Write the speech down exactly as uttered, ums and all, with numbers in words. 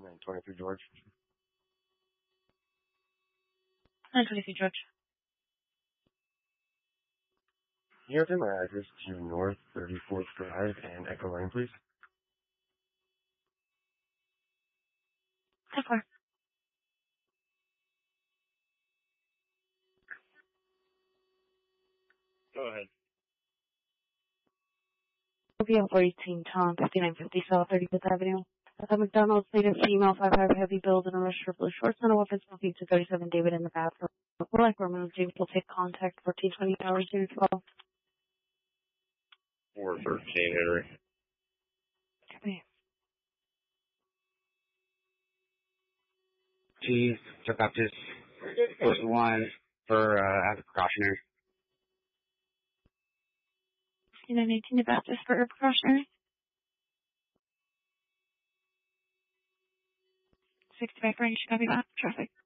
nine twenty-three George. nine twenty-three George. Can you update my address to North thirty-fourth Drive and Echo Lane, please? ten four. Go ahead. V L four eighteen Tom, fifty-nine fifty South thirty-fifth Avenue. At the McDonald's, native female, five five heavy build and a rush for blue shorts and a weapon smoking to thirty-seven David in the bathroom. Black woman, James will take contact fourteen twenty hours unit twelve. four thirteen Henry. Okay. Chief, took up just one for, uh, as a precautionary. fifty-nine eighteen to Baptist for a precautionary. sixty-five French, copy that. Traffic.